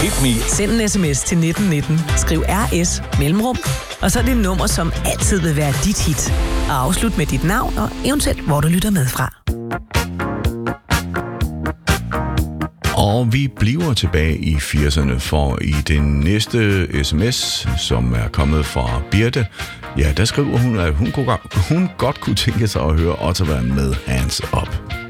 Hit me. Send en sms til 1919. Skriv RS mellemrum. Og så er det nummer, som altid vil være dit hit. Og afslut med dit navn og eventuelt, hvor du lytter med fra. Og vi bliver tilbage i 80'erne, for i den næste sms, som er kommet fra Birte, ja, der skriver hun, at hun godt kunne tænke sig at høre Ottawa med Hands Up.